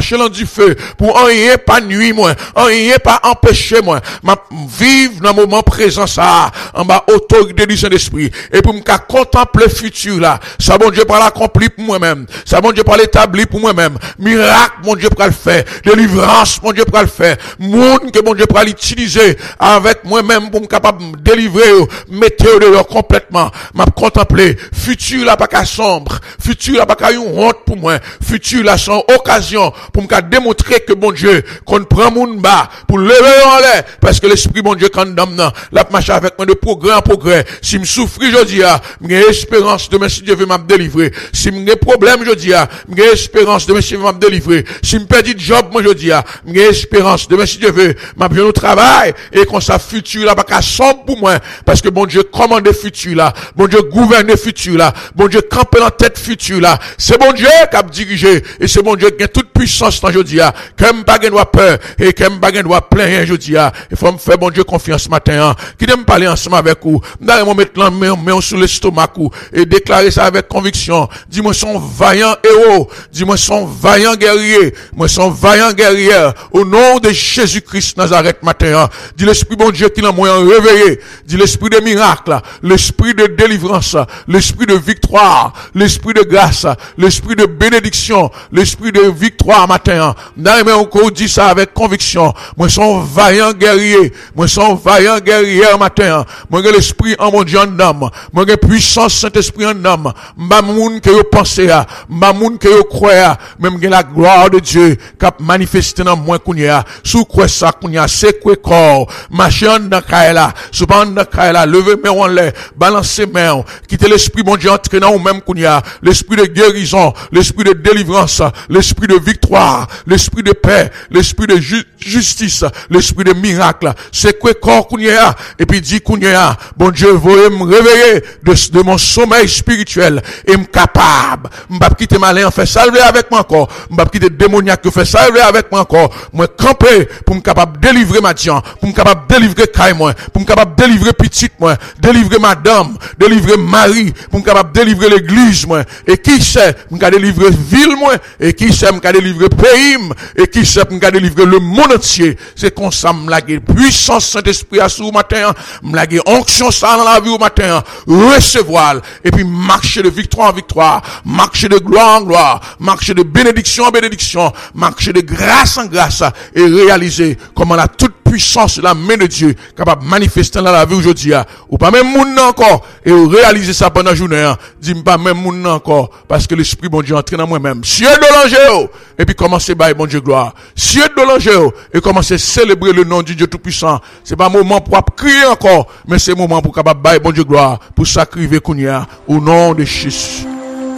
marcher dans du feu, pour rien pas nuit moi, rien pas empêcher moi, m'a vivre dans moment présent ça, en bas autorité du Saint-Esprit, et pour me contempler le futur là, ça bon Dieu pour l'accomplir pour moi-même, ça bon Dieu pour l'établir pour moi-même, miracle mon Dieu pour le faire, délivrance mon Dieu pour le faire, monde que mon Dieu pour l'utiliser avec moi-même pour me capable de délivrer, mettre dehors complètement, m'a contempler, futur là pas qu'à sombre, futur là pas qu'à une honte pour moi, futur là sans occasion pour me démontrer que bon Dieu qu'on prend mon bas pour lever en l'air parce que l'esprit bon Dieu quand donne la marche avec moi de progrès en progrès. Si me souffre aujourd'hui j'ai espérance demain si Dieu veut m'a délivrer. Si me problème aujourd'hui j'ai espérance demain si Dieu veut m'a délivrer. Si me perdu de job moi aujourd'hui j'ai espérance demain si Dieu veut m'a bien au travail et qu'on ça futur là pas qu'à sombre pour moi parce que bon Dieu commande le futur là, bon Dieu gouverne le futur là, bon Dieu campe dans tête futur là. C'est bon Dieu qui a dirigé et c'est bon Dieu qui a toute puissance dans aujourd'hui comme pas gain doit peur et comme pas gain doit plein aujourd'hui il faut me faire bon Dieu confiance ce matin qui aime parler ensemble avec vous d'aller mettre la main sur l'estomac et déclarer ça avec conviction. Dis-moi son vaillant héros, dis-moi son vaillant guerrier, moi son vaillant guerrier au nom de Jésus-Christ Nazareth matin. Dis l'esprit bon Dieu qui l'a moyen réveillé, dis l'esprit de miracle, l'esprit de délivrance, l'esprit de victoire, l'esprit de grâce, l'esprit de bénédiction, l'esprit de victoire matin. D'ailleurs encore dit ça avec conviction. Moi son vaillant guerrier, moi son vaillant guerrier matin. Moi j'ai l'esprit en mon Dieu en âme, moi j'ai puissance Saint-Esprit en âme. M'a moun que yo pensé à, m'a moun que yo croit, même j'ai la gloire de Dieu qui a manifesté dans moi kounya. Sous quoi ça kounya, c'est quoi corps, marcher dans kaela, souvent dans kaela, lever main en l'air, balancer main, quitter l'esprit bon Dieu entrer dans ou même kounya, l'esprit de guérison, l'esprit de délivrance, l'esprit de victoire, l'esprit de paix, l'esprit de justice, l'esprit de miracle. C'est quoi corps kounya et puis dit kounya, bon Dieu veuillez me réveiller de mon sommeil spirituel et me capable, m'pas quitter malin en fait salver avec moi encore, m'pas quitter démoniaque fait salver avec moi encore, moi camper pour me capable délivrer ma Dieu, pour me capable délivrer caille moi, pour me capable délivrer petite moi, délivrer madame, délivrer mari, pour me capable délivrer l'église moi, et qui sait me capable délivrer ville moi, et qui sait me capable délivrer pays, et qui sait me capable délivrer le monde entier. C'est comme ça me laguer puissance Saint-Esprit à ce matin, me laguer onction ça dans la vie au matin, recevoir et puis marcher de victoire en victoire, marcher de gloire en gloire, marcher de bénédiction en bénédiction, marcher de grâce en grâce et réaliser comment la toute puissance de la main de Dieu capable de manifester dans la vie aujourd'hui ou pas même moun encore et réaliser ça pendant la journée. Dis pas même moun encore parce que l'esprit bon Dieu entre dans moi-même. Cieux de l'ange et puis commencer by bon Dieu gloire. Cieux de l'ange et commencer à célébrer le nom du Dieu tout puissant. C'est pas moment pour crier encore mais c'est moment pour capable by bon Dieu gloire pour sacrifier kounya au nom de Jésus.